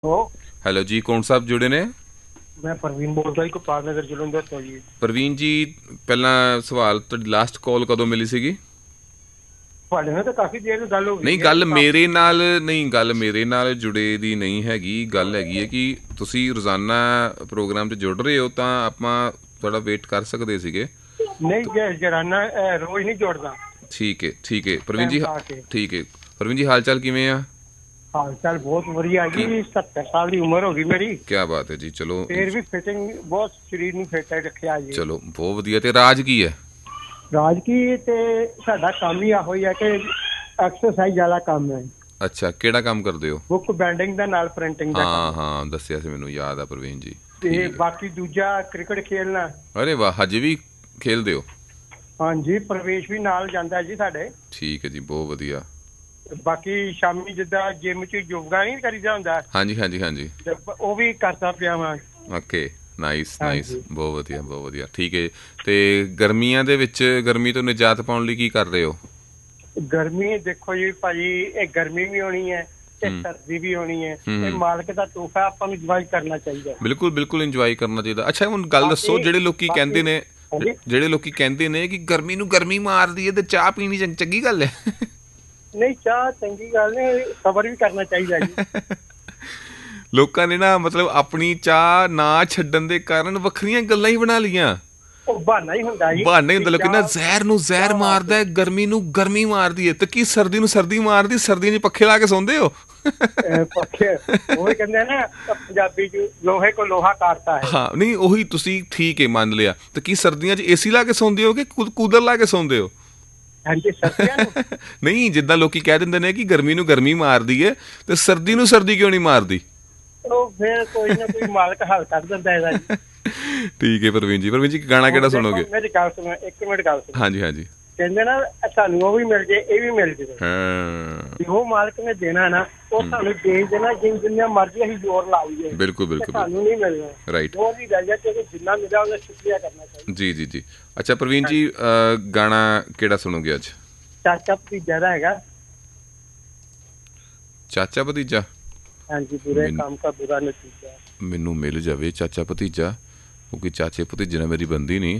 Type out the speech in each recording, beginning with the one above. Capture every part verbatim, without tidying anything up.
ਹੋ। ਹੈਲੋ ਜੀ, ਕੌਣ ਸਾਹਿਬ ਜੁੜੇ ਨੇ? ਮੈਂ ਪ੍ਰਵੀਨ ਬੋਲਦਾ ਜੀ, ਗੋਪਾਲ ਨਗਰ ਜਲੰਧਰ ਤੋਂ ਜੀ। ਪ੍ਰਵੀਨ ਜੀ, ਪਹਿਲਾਂ ਸਵਾਲ, ਤੁਹਾਡੀ ਲਾਸਟ ਕਾਲ ਕਦੋਂ ਮਿਲੀ ਸੀਗੀ? ਤੁਹਾਡੇ ਨਾਲ ਤਾਂ ਕਾਫੀ ਦੇਰ ਗੱਲ ਹੋ ਨਹੀਂ, ਗਈ ਹੈ ਗੱਲ ਮੇਰੇ ਕਾਫੀ। ਨਾਲ ਨਹੀਂ, ਗੱਲ ਮੇਰੇ ਨਾਲ ਜੁੜੇ ਦੀ ਨਹੀਂ ਹੈਗੀ। ਗੱਲ ਹੈਗੀ ਹੈ ਕਿ ਤੁਸੀਂ ਰੋਜ਼ਾਨਾ ਪ੍ਰੋਗਰਾਮ 'ਚ ਜੁੜ ਰਹੇ ਹੋ, ਤਾਂ ਆਪਾਂ ਥੋੜਾ ਵੇਟ ਕਰ ਸਕਦੇ ਸੀਗੇ। ਨਹੀਂ ਜੇ ਜਰਾਨਾ ਅਹ, ਰੋਜ਼ ਨਹੀਂ ਜੋੜਦਾ। ਠੀਕ ਹੈ, ਠੀਕ ਹੈ ਪ੍ਰਵੀਨ ਟਾਈਮ ਜੀ। ਪਾ ਕੇ। ਠੀਕ ਹੈ ਪ੍ਰਵੀਨ ਜੀ, ਹਾਲ ਚਾਲ ਕਿਵੇਂ ਆ? ਹਾਲ ਚਾਲ ਬਹੁਤ ਵਧੀਆ ਕੀ ਜੀ, ਸੱਤਰ ਸਾਲ ਦੀ ਉਮਰ ਹੋ ਗਈ ਮੇਰੀ। ਕਿਆ ਬਾਤ ਹੈ ਜੀ। ਚਲੋ ਫੇਰ ਵੀ ਫਿਟਿੰਗ ਬਹੁਤ, ਸਰੀਰ ਨੂੰ ਫਿੱਟ ਰੱਖਿਆ ਜੀ। ਚਲੋ ਬਹੁਤ ਵਧੀਆ। ਤੇ ਰਾਜ ਕੀ ਹੈ? ਰਾਜ ਕੀ ਤੇ ਸਾਡਾ ਕੰਮ ਹੀ ਇਹੋ ਹੀ ਹੈ ਕਿ ਐਕਸਰਸਾਈਜ਼ ਵਾਲਾ ਕੰਮ ਹੈ। ਅੱਛਾ, ਕਿਹੜਾ ਕੰਮ ਕਰਦੇ ਹੋ? ਬੁੱਕ ਬੈਂਡਿੰਗ ਦਾ ਨਾਲ ਪ੍ਰਿੰਟਿੰਗ ਦਾ ਹਾਂ ਕੰਮ। ਹਾਂ, ਦੱਸਿਆ ਸੀ ਮੈਨੂੰ, ਯਾਦ ਆ ਪ੍ਰਵੀਨ ਜੀ। ਤੇ ਠੀਕ ਬਾਕੀ ਦੂਜਾ ਕ੍ਰਿਕਟ ਖੇਲਣਾ। ਹੈ। ਅਰੇ ਵਾਹ, ਹਜੇ ਵੀ ਖੇਲਦੇ ਹੋ? ਹਾਂਜੀ, ਪ੍ਰਵੇਸ਼ ਵੀ ਨਾਲ ਜਾਂਦਾ ਜੀ ਸਾਡੇ। ਠੀਕ ਹੈ ਜੀ, ਬਹੁਤ ਵਧੀਆ। ਬਾਕੀ ਸ਼ਾਮੀ ਜਿੱਦਾਂ ਜਿਮ ਚ ਯੋਗਾ ਨਹੀਂ ਕਰੀਦਾ ਹੁੰਦਾ, ਹਾਂਜੀ ਹਾਂਜੀ ਹਾਂਜੀ। ਤੇ ਉਹ ਵੀ ਕਰਦਾ ਪਿਆ ਵਾਂ। ਓਕੇ, ਨਾਈਸ ਨਾਈਸ, ਹਾਂਜੀ। ਬਹੁਤ ਵਧੀਆ ਬਹੁਤ ਵਧੀਆ। ਠੀਕ ਹੈ। ਤੇ ਗਰਮੀਆਂ ਦੇ ਵਿੱਚ ਗਰਮੀ ਤੋਂ ਨਿਜਾਤ ਪਾਉਣ ਲਈ ਕੀ ਕਰ ਰਹੇ ਹੋ? ਗਰਮੀ ਦੇਖੋ ਜੀ ਭਾਜੀ, ਇਹ ਗਰਮੀ ਵੀ ਹੋਣੀ ਹੈ ਤੇ ਹੂੰ ਸਰਦੀ ਵੀ ਹੋਣੀ ਹੈ। ਹੂੰ ਇਹ ਹੂੰ। ਮਾਲਕ ਦਾ ਤੋਹਫਾ, ਆਪਾਂ ਨੂੰ ਇੰਜੋਏ ਕਰਨਾ ਚਾਹੀਦਾ। ਬਿਲਕੁਲ ਬਿਲਕੁਲ, ਇੰਜੋਏ ਕਰਨਾ ਚਾਹੀਦਾ। ਅੱਛਾ, ਹੁਣ ਗੱਲ ਦੱਸੋ, ਬਾਕੀ ਜਿਹੜੇ ਲੋਕੀ ਬਾਕੀ ਕਹਿੰਦੇ ਨੇ, ਹਾਂਜੀ। ਜਿਹੜੇ ਲੋਕੀ ਕਹਿੰਦੇ ਨੇ ਕਿ ਗਰਮੀ ਨੂੰ ਗਰਮੀ ਮਾਰਦੀ ਹੈ ਤੇ ਚਾਹ ਪੀਣੀ ਚੰ- ਚੰਗੀ ਗੱਲ ਹੈ? ਨਹੀਂ, ਚਾਹ ਚੰਗੀ ਗੱਲ ਨਹੀਂ, ਸਬਰ ਵੀ ਕਰਨਾ ਚਾਹੀਦਾ ਜੀ। ਲੋਕਾਂ ਨੇ ਨਾ, ਮਤਲਬ ਆਪਣੀ ਚਾਹ ਨਾ ਛੱਡਣ ਦੇ ਕਾਰਨ ਵੱਖਰੀਆਂ ਗੱਲਾਂ ਹੀ ਬਣਾ ਲਈਆਂ। ਉਹ ਬਹਾਨਾ ਹੀ ਹੁੰਦਾ ਜੀ ਬਹਾਨੇ ਕਿ ਹੁੰਦੇ ਲੋਕੀ ਨਾ, ਚਾਹ ਜ਼ਹਿਰ ਨੂੰ ਜ਼ਹਿਰ ਚਾਹ ਮਾਰਦਾ ਵਾਸਤੇ। ਹੈ, ਗਰਮੀ ਨੂੰ ਗਰਮੀ ਮਾਰਦੀ ਹੈ। ਤੇ ਕੀ ਸਰਦੀ ਨੂੰ ਸਰਦੀ ਮਾਰਦੀ? ਸਰਦੀਆਂ 'ਚ ਪੱਖੇ ਲਾ ਕੇ ਸੌਂਦੇ ਹੋ? ਅਹ ਪੱਖੇ ਉਹ ਵੀ ਕਹਿੰਦੇ ਆ ਨਾ ਪੰਜਾਬੀ ਚ, ਲੋਹੇ ਕੋ ਲੋਹਾ ਕਾਟਤਾ ਹੈ। ਹਾਂ, ਨਹੀਂ ਉਹੀ ਤੁਸੀਂ ਠੀਕ ਹੈ, ਮੰਨ ਲਿਆ। ਤੇ ਕੀ ਸਰਦੀਆਂ 'ਚ ਏਸੀ ਲਾ ਕੇ ਸੌਂਦੇ ਹੋ ਕਿ ਕੂ- ਕੂਲਰ ਲਾ ਕੇ ਸੌਂਦੇ ਹੋ? ਹਾਂਜੀ, ਸਰਦੀਆਂ ਨੂੰ। ਨਹੀਂ, ਜਿੱਦਾਂ ਲੋਕੀ ਕਹਿ ਦਿੰਦੇ ਨੇ ਕਿ ਗਰਮੀ ਨੂੰ ਗਰਮੀ ਮਾਰਦੀ ਹੈ, ਤੇ ਸਰਦੀ ਨੂੰ ਸਰਦੀ ਕਿਉਂ ਨਹੀਂ ਮਾਰਦੀ? ਉਹ ਫਿਰ ਕੋਈ ਨਾ ਕੋਈ ਮਾਲਕ ਹੱਲ ਕਰ ਦਿੰਦਾ ਇਹਦਾ ਜੀ। ਠੀਕ ਹੈ ਪ੍ਰਵੀਨ ਜੀ। ਪ੍ਰਵੀਨ ਜੀ, ਗਾਣਾ ਹੁਣ ਕਿਹੜਾ ਦੇਖੋ, ਸੁਣੋਗੇ? ਮੇਰੀ ਗੱਲ ਸੁਣੋ, ਇੱਕ ਮਿੰਟ ਗੱਲ ਸੁਣੋ। ਹਾਂਜੀ ਹਾਂਜੀ। ਕਹਿੰਦੇ ਨਾ ਸਾਨੂੰ ਉਹ ਵੀ ਮਿਲ ਜੇ, ਇਹ ਵੀ ਮਿਲ ਜੇ। ਹਾਂ, ਜੋ ਮਾਲਕ ਨੇ ਦੇਣਾ ਨਾ, ਉਹ ਸਾਨੂੰ ਦੇ ਦੇਣਾ। ਜਿੰਨ ਜਿੰਨਾ ਮਰਜ਼ੀ ਅਸੀਂ ਜ਼ੋਰ ਲਾ ਲਈਏ, ਬਿਲਕੁਲ ਤੇ ਬਿਲਕੁਲ ਸਾਨੂੰ ਨਹੀਂ ਮਿਲਣਾ। ਰਾਈਟ। ਜੋ ਵੀ ਗੱਲ ਹੈ ਕਿ ਜਿੰਨਾ ਮਿਲਿਆ ਉਹਦਾ ਸ਼ੁਕਰੀਆ ਕਰਨਾ ਚਾਹੀਦਾ। ਜੀ ਜੀ ਜੀ। ਅੱਛਾ ਪ੍ਰਵੀਨ ਜੀ, ਅਹ, ਗਾਣਾ ਕਿਹੜਾ ਸੁਣੋਗੇ ਅੱਜ? ਚਾਚਾ ਭਤੀਜਾ ਦਾ ਹੈਗਾ। ਚਾਚਾ ਭਤੀਜਾ? ਹਾਂਜੀ, ਬੁਰੇ ਮੈਨੂੰ ਕੰਮ ਦਾ ਬੁਰਾ ਨਤੀਜਾ। ਮੈਨੂੰ ਮਿਲ ਜਾਵੇ ਚਾਚਾ ਭਤੀਜਾ, ਕਿਉਂਕਿ ਚਾਚੇ ਭਤੀਜੇ ਨਾਲ ਮੇਰੀ ਬੰਦੀ ਨਹੀਂ।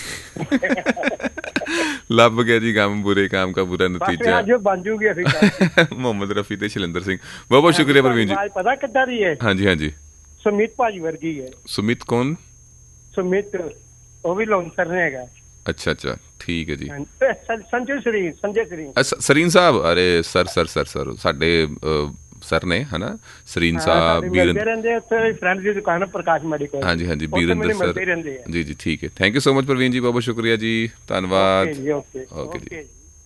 ਲੱਭ ਗਿਆ ਜੀ ਕੰਮ, ਬੁਰੇ ਕੰਮ ਦਾ ਬੁਰਾ ਬਸ ਨਤੀਜਾ। ਅੱਜ ਬਣ ਜੂਗੀ ਅਸੀਂ ਗੱਲ। ਮੁਹੰਮਦ ਰਫੀ ਤੇ ਸ਼ੈਲਿੰਦਰ ਸਿੰਘ। ਬਹੁਤ ਬਹੁਤ ਸ਼ੁਕਰੀਆ ਪ੍ਰਵੀਨ ਜੀ। ਆਵਾਜ਼ ਪਤਾ ਕਿੱਦਾਂ ਦੀ ਹੈ? ਹਾਂਜੀ ਹਾਂਜੀ। ਸੁਮੀਤ ਭਾਜੀ ਵਰਗੀ ਹੈ। ਸੁਮਿਤ ਕੌਣ? ਸੁਮੀਤ, ਉਹ ਵੀ ਲੌਂਸਰ ਨੇ ਹੈਗਾ। ਅੱਛਾ ਅੱਛਾ, ਠੀਕ ਹੈ ਜੀ। ਹਾਂਜੀ, ਤੇ ਸੰ- ਸੰਜੇ ਸਰੀਨ, ਸੰਜੇ ਸਰੀਨ। ਅੱਛਾ, ਸਰੀਨ ਸਾਹਿਬ, ਅਰੇ ਸਰ ਸਰ ਸਰ ਸਰ ਸਾਡੇ ਅਹ, ਸਰ ਨੇ, ਹਨਾ? ਸਰੀਨ ਹਾਂ, ਸਾਹਿਬ, ਸਾਡੇ ਬੀਰਨ। ਮਿਲਦੇ ਰਹਿੰਦੇ ਉੱਥੇ, ਫਰੈਂਡ ਦੀ ਦੁਕਾਨ ਹੈ ਪ੍ਰਕਾਸ਼ ਮੈਡੀਕਲ। ਹਾਂਜੀ ਹਾਂਜੀ, ਉੱਥੇ ਬੀਰਿੰਦਰ ਮੈਨੂੰ ਸਰ। ਮਿਲਦੇ ਰਹਿੰਦੇ ਆ। ਜੀ ਜੀ, ਠੀਕ ਹੈ। Thank you so much Praveen ਜੀ, ਬਹੁਤ ਬਹੁਤ ਸ਼ੁਕਰੀਆ ਜੀ, ਓਕੇ ਧੰਨਵਾਦ। ਜੀ, ਓਕੇ ਓਕੇ ਜੀ। ਓਕੇ।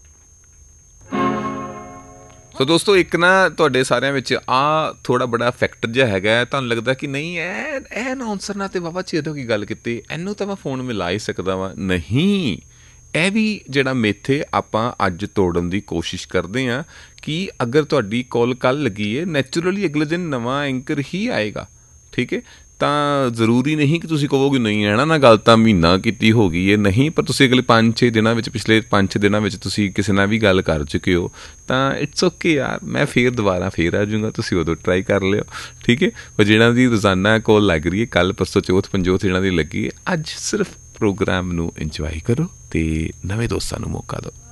ਸੋ ਦੋਸਤੋ, ਇੱਕ ਨਾ ਤੁਹਾਡੇ ਸਾਰਿਆਂ ਵਿੱਚ ਆ ਥੋੜਾ ਬੜਾ ਫੈਕਟਰ ਜਿਹਾ ਹੈਗਾ। ਤੁਹਾਨੂੰ ਲੱਗਦਾ ਕਿ ਨਹੀਂ, ਇਹ ਇਹ ਅਨਾਉਂਸਰ ਨਾਲ ਤੇ ਵਾਹਵਾ ਚਿਰ ਹੋ ਗਈ ਗੱਲ ਕੀਤੀ, ਇਹਨੂੰ ਤਾਂ ਮੈਂ ਫੋਨ ਮਿਲਾ ਹੀ ਸਕਦਾ ਵਾਂ। ਨਹੀਂ, ਇਹ ਵੀ ਜਿਹੜਾ ਮਿੱਥ ਹੈ, ਆਪਾਂ ਅੱਜ ਤੋੜਨ ਦੀ ਕੋਸ਼ਿਸ਼ ਕਰਦੇ ਹਾਂ ਕਿ ਅਗਰ ਤੁਹਾਡੀ ਕਾਲ ਕੱਲ੍ਹ ਲੱਗੀ ਹੈ, ਨੈਚੁਰਲੀ ਅਗਲੇ ਦਿਨ ਨਵਾਂ ਐਂਕਰ ਹੀ ਆਏਗਾ। ਠੀਕ ਹੈ। ਤਾਂ ਜ਼ਰੂਰੀ ਨਹੀਂ ਕਿ ਤੁਸੀਂ ਕਹੋਗੇ ਨਹੀਂ ਹੈ ਨਾ, ਗੱਲ ਤਾਂ ਮਹੀਨਾ ਕੀਤੀ ਹੋ ਗਈ ਹੈ। ਨਹੀਂ, ਪਰ ਤੁਸੀਂ ਅਗਲੇ ਪੰਜ ਛੇ ਦਿਨਾਂ ਵਿੱਚ, ਪਿਛਲੇ ਪੰਜ ਛੇ ਦਿਨਾਂ ਵਿੱਚ ਤੁਸੀਂ ਕਿਸੇ ਨਾਲ ਵੀ ਗੱਲ ਕਰ ਚੁੱਕੇ ਹੋ, ਤਾਂ ਇਟਸ ਓਕੇ ਯਾਰ। ਮੈਂ ਫੇਰ ਦੁਬਾਰਾ ਫੇਰ ਆ ਜਾਊਂਗਾ, ਤੁਸੀਂ ਉਦੋਂ ਟਰਾਈ ਕਰ ਲਿਓ। ਠੀਕ ਹੈ। ਪਰ ਜਿਹਨਾਂ ਦੀ ਰੋਜ਼ਾਨਾ ਕੋਲ ਲੱਗ ਰਹੀ ਹੈ, ਕੱਲ੍ਹ ਪਰਸੋਂ ਚੌਥ ਪੰਜੋਥ ਜਿਹਨਾਂ ਦੀ ਲੱਗੀ ਹੈ, ਅੱਜ ਸਿਰਫ ਪ੍ਰੋਗਰਾਮ ਨੂੰ ਇੰਜੋਏ ਕਰੋ ਤੇ ਨਵੇਂ ਦੋਸਤਾਂ ਨੂੰ ਮੌਕਾ ਦਿਓ।